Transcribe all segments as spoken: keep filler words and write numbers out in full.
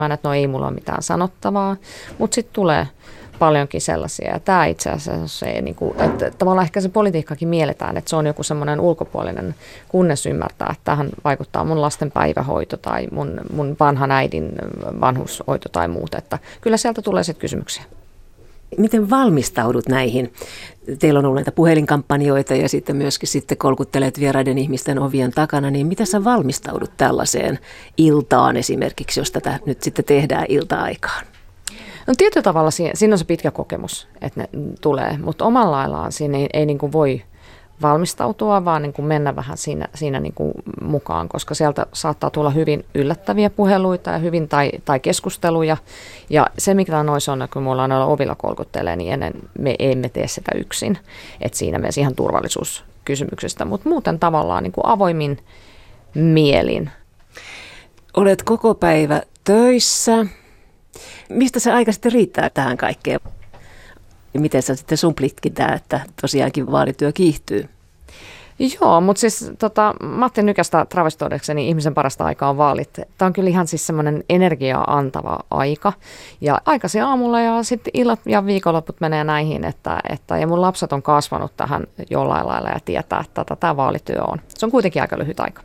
Aina, että no ei mulla ole mitään sanottavaa, mutta sitten tulee paljonkin sellaisia. Ja tämä itse asiassa se, niin kuin, että tavallaan ehkä se politiikkakin mielletään, että se on joku semmoinen ulkopuolinen, kunnes ymmärtää, että tähän vaikuttaa mun lasten päivähoito tai mun, mun vanhan äidin vanhushoito tai muuta. Että kyllä sieltä tulee sitten kysymyksiä. Miten valmistaudut näihin? Teillä on ollut näitä puhelinkampanjoita ja sitten myöskin sitten kolkuttelet vieraiden ihmisten ovien takana, niin mitä sä valmistaudut tällaiseen iltaan esimerkiksi, jos tätä nyt sitten tehdään ilta-aikaan? No tietyllä tavalla siinä, siinä on se pitkä kokemus, että ne tulee, mutta omalla laillaan siinä ei, ei niin kuin voi valmistautua, vaan niin kuin mennä vähän siinä, siinä niin kuin mukaan, koska sieltä saattaa tulla hyvin yllättäviä puheluita ja hyvin tai, tai keskusteluja. Ja se, mikä noissa on, kun mulla on noilla ovilla kolkuttelee, niin ennen me emme tee sitä yksin. Että siinä mielessä ihan turvallisuuskysymyksestä, mutta muuten tavallaan niin kuin avoimin mielin. Olet koko päivä töissä. Mistä se aika sitten riittää tähän kaikkeen? Ja miten sä sitten sumplitkin tämä, että tosiaankin vaalityö kiihtyy? Joo, mutta siis tota, Matti Nykästä travestoodekseni ihmisen parasta aikaa on vaalit. Tämä on kyllä ihan siis semmoinen energiaa antava aika. Ja aikaisin aamulla ja sitten illat ja viikonloput menee näihin. Että, että, ja mun lapset on kasvanut tähän jollain lailla ja tietää, että tämä vaalityö on. Se on kuitenkin aika lyhyt aika.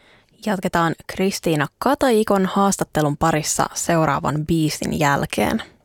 Jatketaan Kristiina Kataikon haastattelun parissa seuraavan biisin jälkeen.